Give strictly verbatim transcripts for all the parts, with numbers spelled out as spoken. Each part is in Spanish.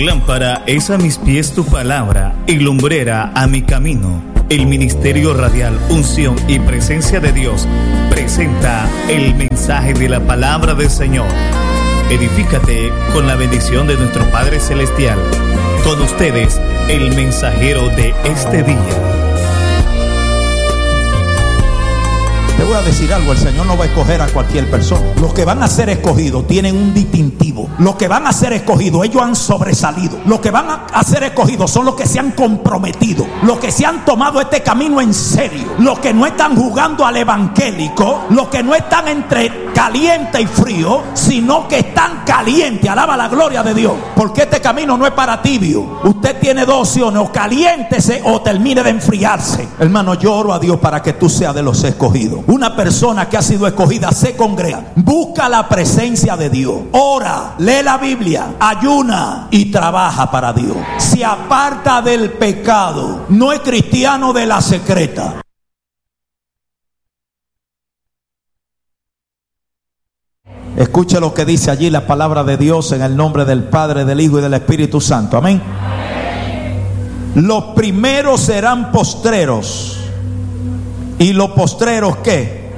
Lámpara es a mis pies tu palabra y lumbrera a mi camino. El Ministerio Radial Unción y Presencia de Dios presenta el mensaje de la palabra del Señor. Edifícate con la bendición de nuestro Padre Celestial. Con ustedes, el mensajero de este día. Te voy a decir algo, el Señor no va a escoger a cualquier persona. Los que van a ser escogidos tienen un distintivo. Los que van a ser escogidos, ellos han sobresalido. Los que van a ser escogidos son los que se han comprometido, los que se han tomado este camino en serio, los que no están jugando al evangélico, los que no están entre caliente y frío, sino que están calientes. Alaba la gloria de Dios, porque este camino no es para tibio. Usted tiene dos opciones: o caliéntese o termine de enfriarse. Hermano, yo oro a Dios para que tú seas de los escogidos. Una persona que ha sido escogida se congrega, busca la presencia de Dios, ora, lee la Biblia, ayuna y trabaja para Dios. Se aparta del pecado, no es cristiano de la secreta. Escuche lo que dice allí la palabra de Dios, en el nombre del Padre, del Hijo y del Espíritu Santo. Amén. Amén. Los primeros serán postreros. ¿Y los postreros qué?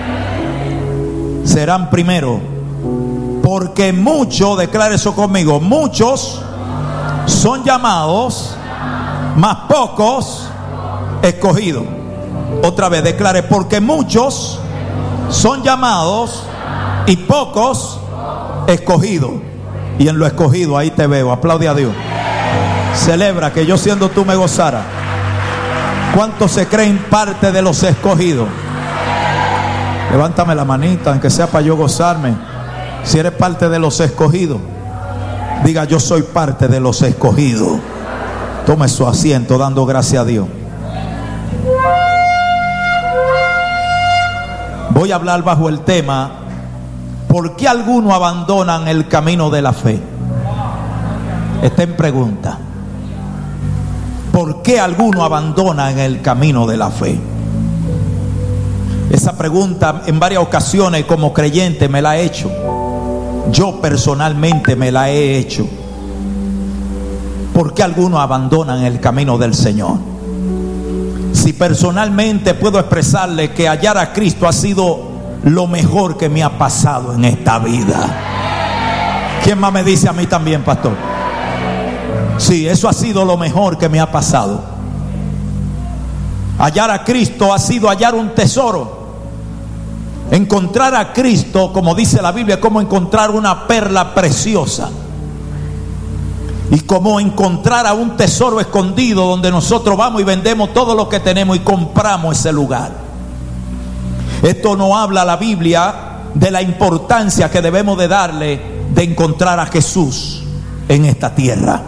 Serán primero. Porque muchos, declare eso conmigo, muchos son llamados, mas pocos escogidos. Otra vez, declare: porque muchos son llamados y pocos escogidos. Y en lo escogido ahí te veo. Aplaude a Dios. Celebra que yo siendo tú me gozara. ¿Cuántos se creen parte de los escogidos? Levántame la manita, aunque sea para yo gozarme. Si eres parte de los escogidos, diga: yo soy parte de los escogidos. Tome su asiento dando gracias a Dios. Voy a hablar bajo el tema: ¿por qué algunos abandonan el camino de la fe? Está en pregunta. ¿Por qué algunos abandonan el camino de la fe? Esa pregunta en varias ocasiones como creyente me la he hecho. Yo personalmente me la he hecho. ¿Por qué algunos abandonan el camino del Señor? Si personalmente puedo expresarle que hallar a Cristo ha sido lo mejor que me ha pasado en esta vida. ¿Quién más me dice a mí también, pastor? Sí, eso ha sido lo mejor que me ha pasado. Hallar a Cristo ha sido hallar un tesoro. Encontrar a Cristo, como dice la Biblia, es como encontrar una perla preciosa. Y como encontrar a un tesoro escondido, donde nosotros vamos y vendemos todo lo que tenemos y compramos ese lugar. Esto no habla la Biblia de la importancia que debemos de darle de encontrar a Jesús en esta tierra.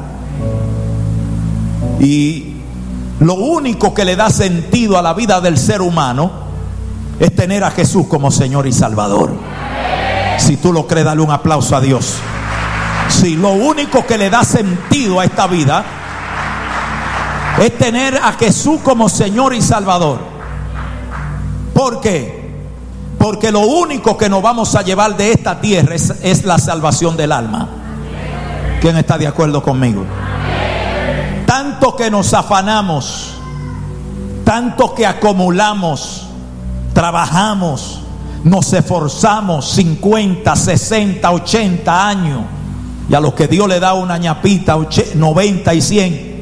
Y lo único que le da sentido a la vida del ser humano es tener a Jesús como Señor y Salvador. Si tú lo crees, dale un aplauso a Dios. Si lo único que le da sentido a esta vida es tener a Jesús como Señor y Salvador. ¿Por qué? Porque lo único que nos vamos a llevar de esta tierra es, es la salvación del alma. ¿Quién está de acuerdo conmigo? Tanto que nos afanamos, tanto que acumulamos, trabajamos, nos esforzamos cincuenta, sesenta, ochenta años, y a los que Dios le da una ñapita, noventa y cien.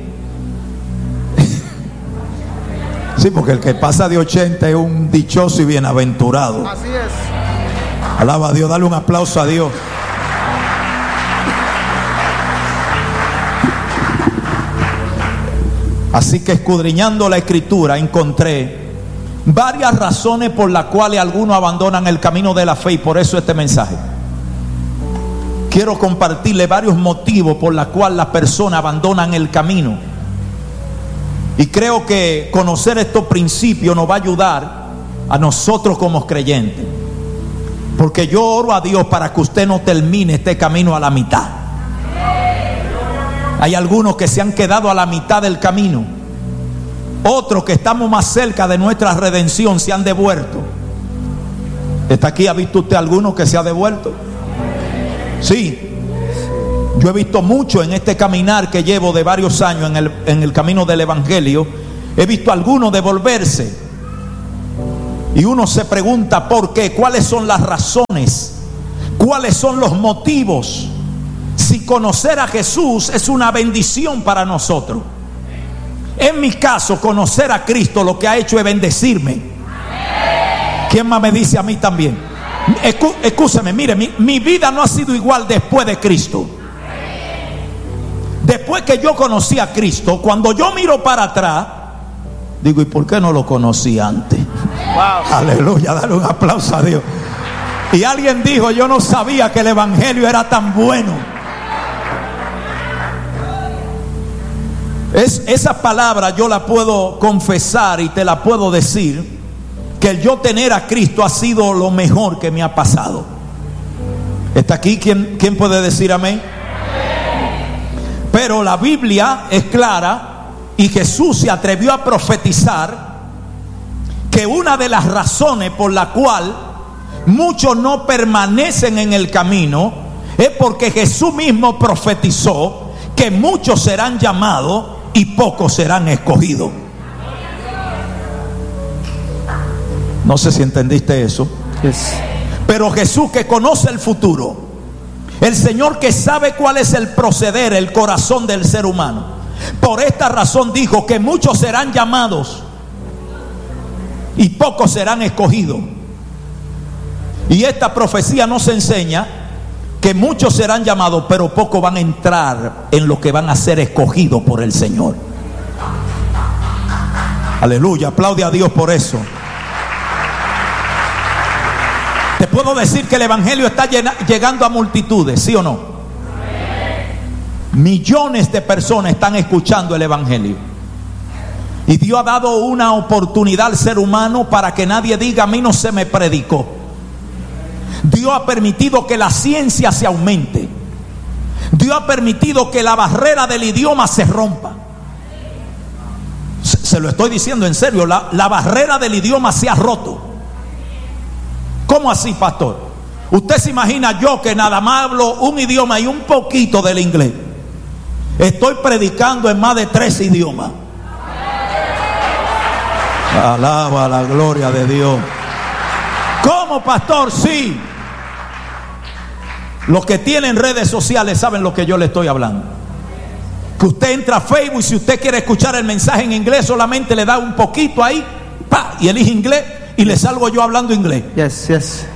Sí, porque el que pasa de ochenta es un dichoso y bienaventurado. Así es. Alaba a Dios, dale un aplauso a Dios. Así que escudriñando la Escritura encontré varias razones por las cuales algunos abandonan el camino de la fe, y por eso este mensaje. Quiero compartirle varios motivos por los cuales las personas abandonan el camino. Y creo que conocer estos principios nos va a ayudar a nosotros como creyentes. Porque yo oro a Dios para que usted no termine este camino a la mitad. Hay algunos que se han quedado a la mitad del camino. Otros que estamos más cerca de nuestra redención se han devuelto. ¿Está aquí? ¿Ha visto usted alguno que se ha devuelto? Sí. Yo he visto mucho en este caminar que llevo de varios años en el, en el camino del Evangelio. He visto a algunos devolverse. Y uno se pregunta por qué, cuáles son las razones, cuáles son los motivos. Si conocer a Jesús es una bendición para nosotros. En mi caso, conocer a Cristo lo que ha hecho es bendecirme. ¿Quién más me dice a mí también? Escú, escúcheme, mire, mi, mi vida no ha sido igual después de Cristo. Después que yo conocí a Cristo, cuando yo miro para atrás, digo, ¿y por qué no lo conocí antes? Wow. Aleluya, dale un aplauso a Dios. Y alguien dijo, yo no sabía que el Evangelio era tan bueno. Es, esa palabra yo la puedo confesar y te la puedo decir, que el yo tener a Cristo ha sido lo mejor que me ha pasado. ¿Está aquí? ¿Quién, quién puede decir amén? Pero la Biblia es clara y Jesús se atrevió a profetizar que una de las razones por la cual muchos no permanecen en el camino es porque Jesús mismo profetizó que muchos serán llamados y pocos serán escogidos. No sé si entendiste eso. Yes. Pero Jesús, que conoce el futuro, el Señor que sabe cuál es el proceder, el corazón del ser humano, por esta razón dijo que muchos serán llamados y pocos serán escogidos. Y esta profecía nos enseña que muchos serán llamados, pero pocos van a entrar en lo que van a ser escogidos por el Señor. Aleluya, aplaude a Dios por eso. Te puedo decir que el Evangelio está llena, llegando a multitudes, ¿sí o no? Millones de personas están escuchando el Evangelio. Y Dios ha dado una oportunidad al ser humano para que nadie diga, a mí no se me predicó. Dios ha permitido que la ciencia se aumente. Dios ha permitido que la barrera del idioma se rompa. Se, se lo estoy diciendo en serio, la, la barrera del idioma se ha roto. ¿Cómo así, pastor? Usted se imagina yo que nada más hablo un idioma y un poquito del inglés. Estoy predicando en más de tres idiomas. Alaba la gloria de Dios. ¿Cómo, pastor? Sí. Los que tienen redes sociales saben lo que yo le estoy hablando. Que usted entra a Facebook y si usted quiere escuchar el mensaje en inglés, solamente le da un poquito ahí, pa, y elige inglés. Y le salgo yo hablando inglés. Yes, yes.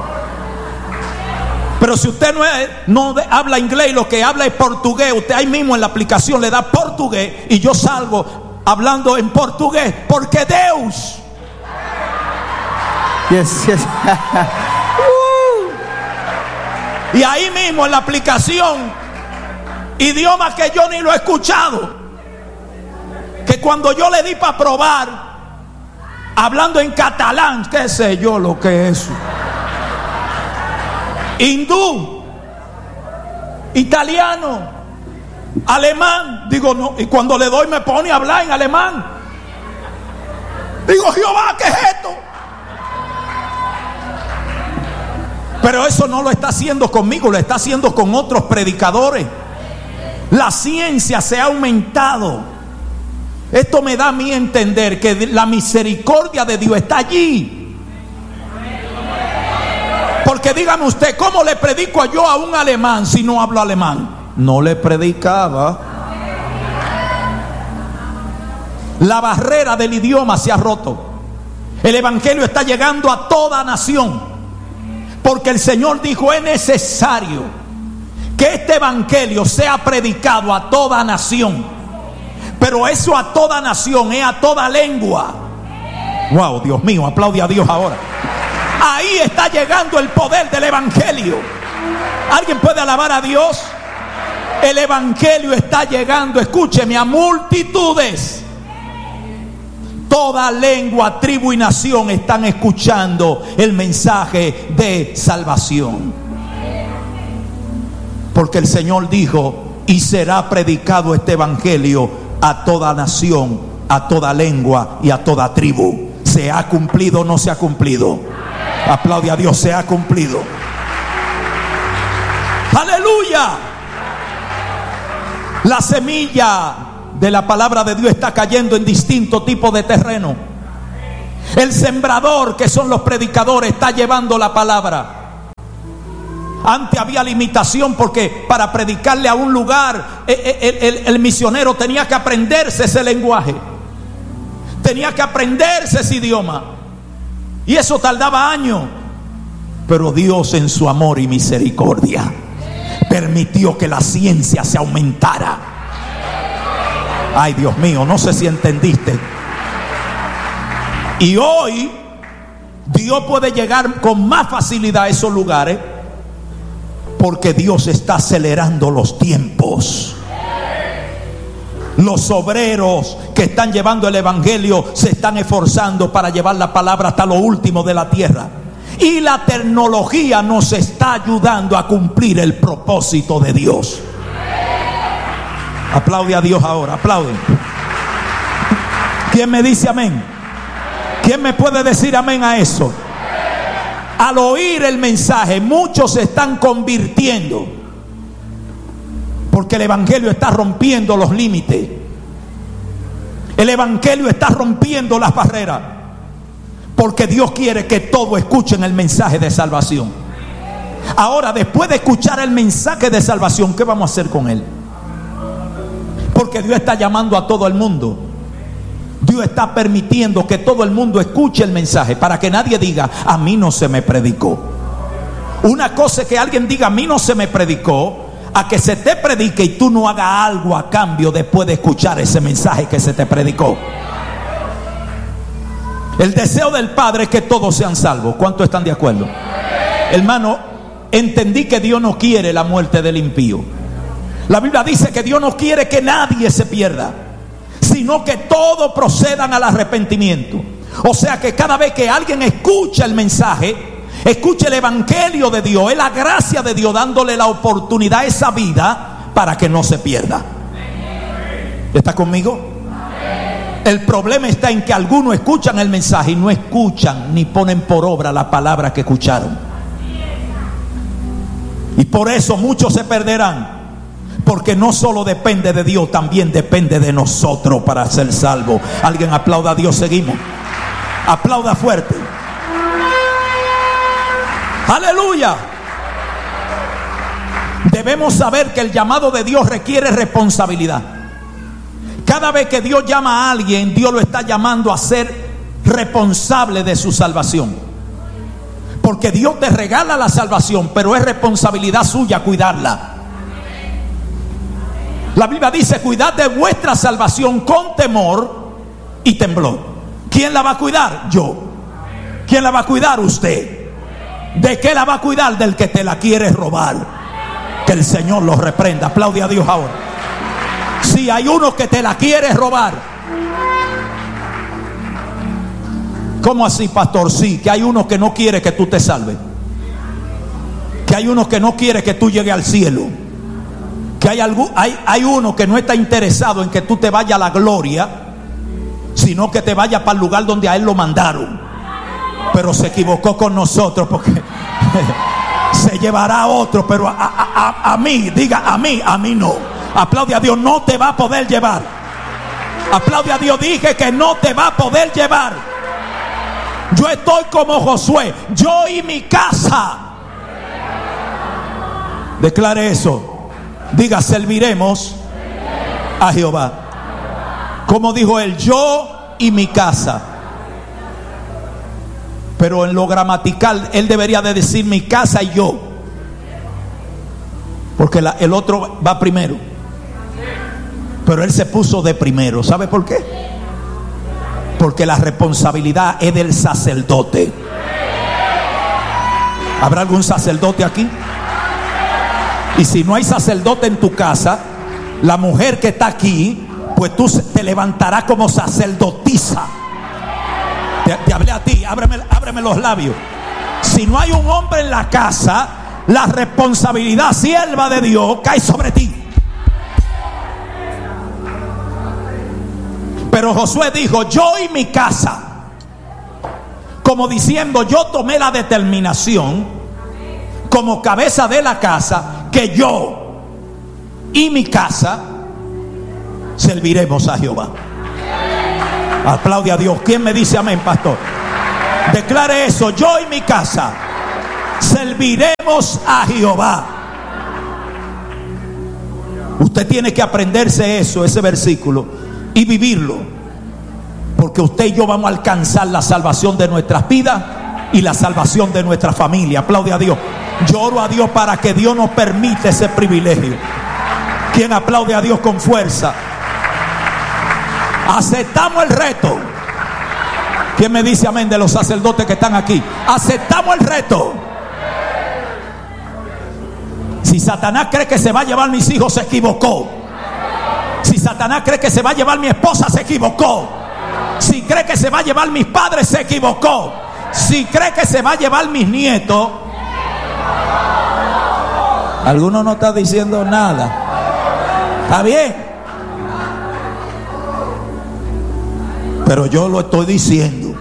Pero si usted no, es, no de, habla inglés y lo que habla es portugués, usted ahí mismo en la aplicación le da portugués y yo salgo hablando en portugués. Porque Dios. Yes, yes. uh. Y ahí mismo en la aplicación, idioma que yo ni lo he escuchado, que cuando yo le di para probar, hablando en catalán, qué sé yo lo que es eso, hindú, italiano, alemán, digo no, y cuando le doy me pone a hablar en alemán. Digo, Jehová, ¿qué es esto? Pero eso no lo está haciendo conmigo, lo está haciendo con otros predicadores. La ciencia se ha aumentado. Esto me da a mí entender que la misericordia de Dios está allí. Porque dígame usted, ¿cómo le predico yo a un alemán si no hablo alemán? No le predicaba. La barrera del idioma se ha roto. El Evangelio está llegando a toda nación. Porque el Señor dijo, es necesario que este Evangelio sea predicado a toda nación. Pero eso a toda nación, es a toda lengua. Wow, Dios mío, aplaude a Dios ahora. Ahí está llegando el poder del Evangelio. ¿Alguien puede alabar a Dios? El Evangelio está llegando, escúcheme, a multitudes. Toda lengua, tribu y nación están escuchando el mensaje de salvación. Porque el Señor dijo, y será predicado este Evangelio a toda nación, a toda lengua y a toda tribu. ¿Se ha cumplido o no se ha cumplido? Aplaude a Dios, se ha cumplido. Aleluya. La semilla de la palabra de Dios está cayendo en distintos tipos de terreno. El sembrador, que son los predicadores, está llevando la palabra. Antes había limitación porque para predicarle a un lugar el, el, el, el misionero tenía que aprenderse ese lenguaje, tenía que aprenderse ese idioma, y eso tardaba años. Pero Dios, en su amor y misericordia, permitió que la ciencia se aumentara. Ay, Dios mío, no sé si entendiste. Y hoy Dios puede llegar con más facilidad a esos lugares porque Dios está acelerando los tiempos. Los obreros que están llevando el evangelio se están esforzando para llevar la palabra hasta lo último de la tierra. Y la tecnología nos está ayudando a cumplir el propósito de Dios. Aplaude a Dios ahora, aplaude. ¿Quién me dice amén? ¿Quién me puede decir amén a eso? Al oír el mensaje, muchos se están convirtiendo, porque el evangelio está rompiendo los límites. El evangelio está rompiendo las barreras, porque Dios quiere que todos escuchen el mensaje de salvación. Ahora, después de escuchar el mensaje de salvación, ¿qué vamos a hacer con él? Porque Dios está llamando a todo el mundo. Dios está permitiendo que todo el mundo escuche el mensaje, para que nadie diga: a mí no se me predicó. Una cosa es que alguien diga: a mí no se me predicó, a que se te predique y tú no hagas algo a cambio después de escuchar ese mensaje que se te predicó. El deseo del Padre es que todos sean salvos. ¿Cuántos están de acuerdo? Hermano, entendí que Dios no quiere la muerte del impío. La Biblia dice que Dios no quiere que nadie se pierda, sino que todos procedan al arrepentimiento. O sea que cada vez que alguien escucha el mensaje, escucha el evangelio de Dios, es la gracia de Dios dándole la oportunidad a esa vida para que no se pierda. ¿Está conmigo? El problema está en que algunos escuchan el mensaje y no escuchan ni ponen por obra la palabra que escucharon. Y por eso muchos se perderán. Porque no solo depende de Dios, también depende de nosotros para ser salvos. Alguien aplauda a Dios, seguimos. Aplauda fuerte. Aleluya. Debemos saber que el llamado de Dios requiere responsabilidad. Cada vez que Dios llama a alguien, Dios lo está llamando a ser responsable de su salvación. Porque Dios te regala la salvación, pero es responsabilidad suya cuidarla. La Biblia dice: cuidad de vuestra salvación con temor y temblor. ¿Quién la va a cuidar? Yo. ¿Quién la va a cuidar? Usted. ¿De qué la va a cuidar? Del que te la quiere robar. Que el Señor los reprenda. Aplaude a Dios ahora. Si hay uno que te la quiere robar. ¿Cómo así, pastor? Sí, que hay uno que no quiere que tú te salves. Que hay uno que no quiere que tú llegues al cielo. Que hay, algo, hay, hay uno que no está interesado en que tú te vayas a la gloria, sino que te vayas para el lugar donde a él lo mandaron. Pero se equivocó con nosotros, porque se llevará a otro, pero a, a, a, a mí, diga a mí, a mí no. Aplaude a Dios, no te va a poder llevar. Aplaude a Dios, dije que no te va a poder llevar. Yo estoy como Josué, yo y mi casa. Declare eso. Diga: serviremos a Jehová. Como dijo él: yo y mi casa. Pero en lo gramatical él debería de decir: mi casa y yo, porque la, el otro va primero. Pero él se puso de primero. ¿Sabe por qué? Porque la responsabilidad es del sacerdote. ¿Habrá algún sacerdote aquí? Y si no hay sacerdote en tu casa, la mujer que está aquí, pues tú te levantarás como sacerdotisa. Te, te hablé a ti, ábreme, ábreme los labios. Si no hay un hombre en la casa, la responsabilidad, sierva de Dios, cae sobre ti. Pero Josué dijo: yo y mi casa. Como diciendo: yo tomé la determinación como cabeza de la casa, que yo y mi casa serviremos a Jehová. Aplaude a Dios. ¿Quién me dice amén, pastor? Declare eso: yo y mi casa serviremos a Jehová. Usted tiene que aprenderse eso, ese versículo, y vivirlo, porque usted y yo vamos a alcanzar la salvación de nuestras vidas y la salvación de nuestra familia. Aplaude a Dios. Yo oro a Dios para que Dios nos permita ese privilegio. ¿Quién aplaude a Dios con fuerza? Aceptamos el reto. ¿Quién me dice amén de los sacerdotes que están aquí? Aceptamos el reto. Si Satanás cree que se va a llevar mis hijos, se equivocó. Si Satanás cree que se va a llevar mi esposa, se equivocó. Si cree que se va a llevar mis padres, se equivocó. Si cree que se va a llevar mis nietos, alguno no está diciendo nada. Está bien, pero yo lo estoy diciendo.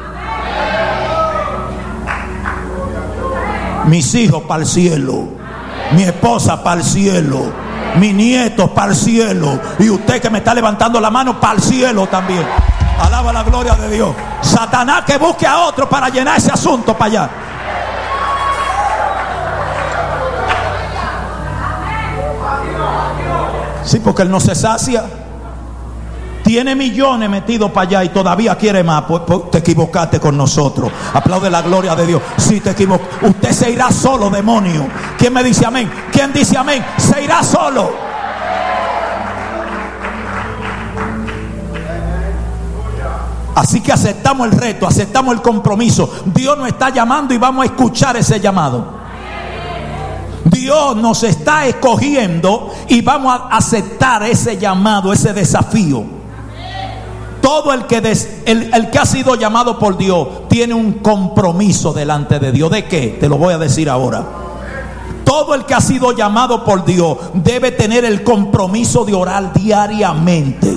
Mis hijos para el cielo, mi esposa para el cielo, mis nietos para el cielo, y usted que me está levantando la mano, para el cielo también. Alaba la gloria de Dios. Satanás que busque a otro para llenar ese asunto para allá. Sí, porque él no se sacia. Tiene millones metidos para allá y todavía quiere más. Pues, pues te equivocaste con nosotros. Aplaude la gloria de Dios. Si te equivocas, usted se irá solo, demonio. ¿Quién me dice amén? ¿Quién dice amén? Se irá solo. Así que aceptamos el reto, aceptamos el compromiso. Dios nos está llamando y vamos a escuchar ese llamado. Dios nos está escogiendo y vamos a aceptar ese llamado, ese desafío. Todo el que, des, el, el que ha sido llamado por Dios tiene un compromiso delante de Dios. ¿De qué? Te lo voy a decir ahora. Todo el que ha sido llamado por Dios debe tener el compromiso de orar diariamente.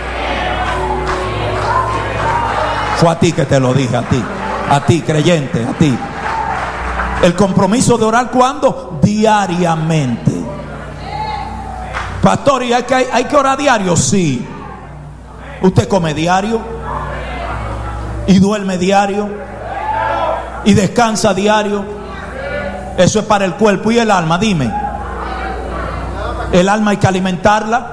Fue a ti que te lo dije, a ti, a ti creyente, a ti. El compromiso de orar, ¿cuándo? Diariamente. Pastor, ¿y hay que, hay que orar diario? Sí. ¿Usted come diario? ¿Y duerme diario? ¿Y descansa diario? Eso es para el cuerpo. ¿Y el alma? Dime. El alma hay que alimentarla.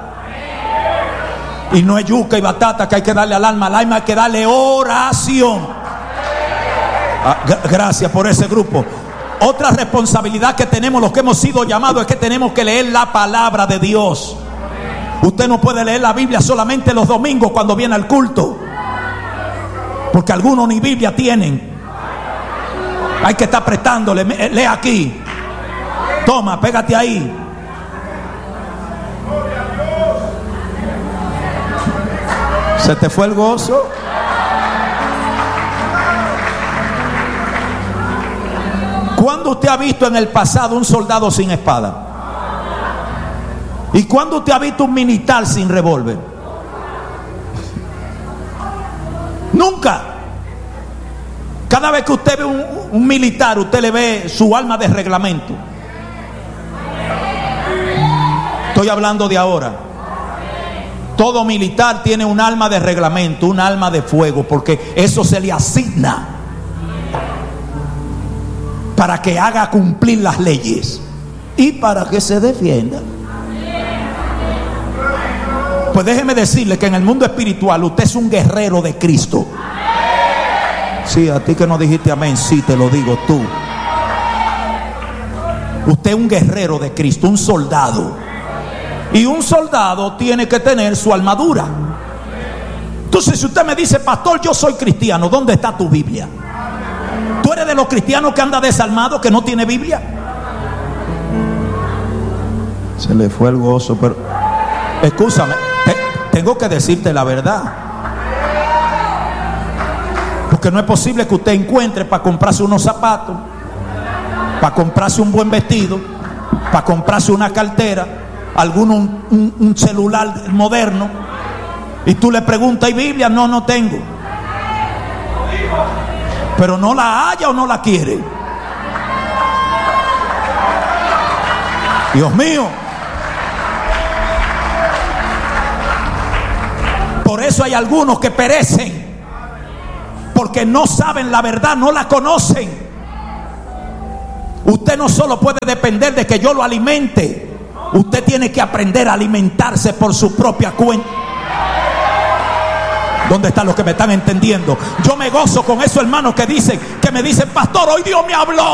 Y no es yuca y batata que hay que darle al alma. Al alma hay que darle oración. Ah, gracias por ese grupo. Otra responsabilidad que tenemos los que hemos sido llamados es que tenemos que leer la palabra de Dios. Usted no puede leer la Biblia solamente los domingos cuando viene al culto, porque algunos ni Biblia tienen. Hay que estar prestándole. Lee aquí. Toma, pégate ahí. ¿Se te fue el gozo? ¿Cuándo usted ha visto en el pasado un soldado sin espada? ¿Y cuándo usted ha visto un militar sin revólver? Nunca. Cada vez que usted ve un, un militar, usted le ve su arma de reglamento. Estoy hablando de ahora. Todo militar tiene un arma de reglamento, un arma de fuego, porque eso se le asigna para que haga cumplir las leyes y para que se defienda. Pues déjeme decirle que en el mundo espiritual usted es un guerrero de Cristo. Sí, a ti que no dijiste amén, sí te lo digo tú. Usted es un guerrero de Cristo, un soldado. Y un soldado tiene que tener su armadura. Entonces, si usted me dice, pastor, yo soy cristiano, ¿dónde está tu Biblia? ¿Tú eres de los cristianos que anda desarmado, que no tiene Biblia? Se le fue el gozo, pero escúchame, te, tengo que decirte la verdad. Porque no es posible que usted encuentre para comprarse unos zapatos, para comprarse un buen vestido, para comprarse una cartera, alguno un, un, un celular moderno, y tú le preguntas, ¿y Biblia? No, no tengo. Pero no la haya o no la quiere. Dios mío. eso hay algunos que perecen, porque no saben la verdad, no la conocen. Usted no solo puede depender de que yo lo alimente, usted tiene que aprender a alimentarse por su propia cuenta. ¿Dónde están los que me están entendiendo? Yo me gozo con esos hermanos que dicen, que me dicen: pastor, hoy Dios me habló.